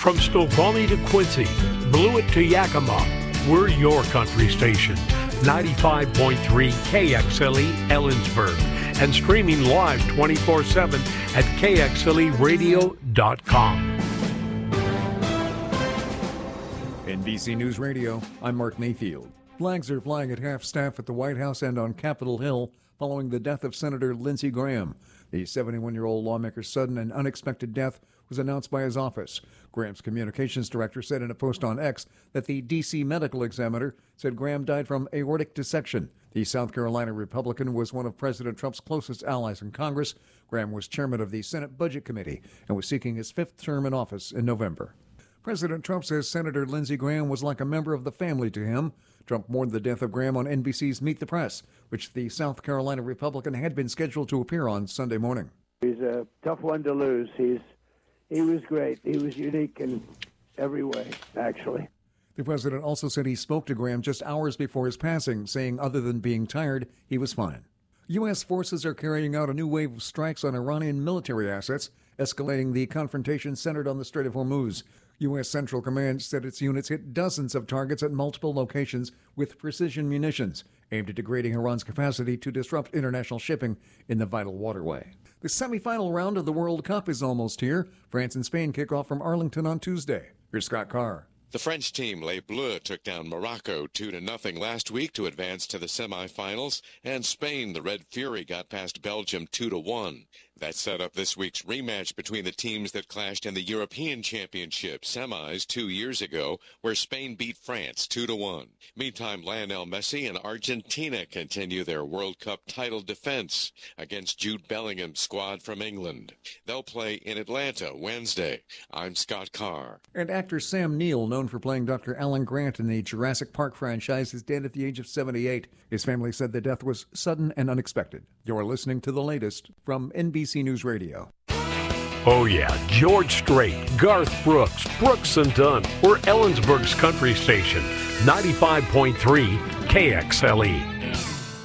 From Snoqualmie to Quincy, Blewett to Yakima, we're your country station. 95.3 KXLE Ellensburg and streaming live 24/7 at kxleradio.com. NBC News Radio, I'm Mark Mayfield. Flags are flying at half-staff at the White House and on Capitol Hill following the death of Senator Lindsey Graham. The 71-year-old lawmaker's sudden and unexpected death was announced by his office. Graham's communications director said in a post on X that the D.C. medical examiner said Graham died from aortic dissection. The South Carolina Republican was one of President Trump's closest allies in Congress. Graham was chairman of the Senate Budget Committee and was seeking his 5th term in office in November. President Trump says Senator Lindsey Graham was like a member of the family to him. Trump mourned the death of Graham on NBC's Meet the Press, which the South Carolina Republican had been scheduled to appear on Sunday morning. He's a tough one to lose. He was great. He was unique in every way, actually. The president also said he spoke to Graham just hours before his passing, saying other than being tired, he was fine. U.S. forces are carrying out a new wave of strikes on Iranian military assets, escalating the confrontation centered on the Strait of Hormuz. U.S. Central Command said its units hit dozens of targets at multiple locations with precision munitions, aimed at degrading Iran's capacity to disrupt international shipping in the vital waterway. The semifinal round of the World Cup is almost here. France and Spain kick off from Arlington on Tuesday. Here's Scott Carr. The French team, Les Bleus, took down Morocco 2-0 last week to advance to the semifinals, and Spain, the Red Fury, got past Belgium 2-1. That set up this week's rematch between the teams that clashed in the European Championship semis 2 years ago, where Spain beat France 2-1. Meantime, Lionel Messi and Argentina continue their World Cup title defense against Jude Bellingham's squad from England. They'll play in Atlanta Wednesday. I'm Scott Carr. And actor Sam Neill, known for playing Dr. Alan Grant in the Jurassic Park franchise, is dead at the age of 78. His family said the death was sudden and unexpected. You're listening to the latest from NBC News Radio. Oh yeah, George Strait, Garth Brooks, Brooks and Dunn. We're Ellensburg's country station, 95.3 KXLE.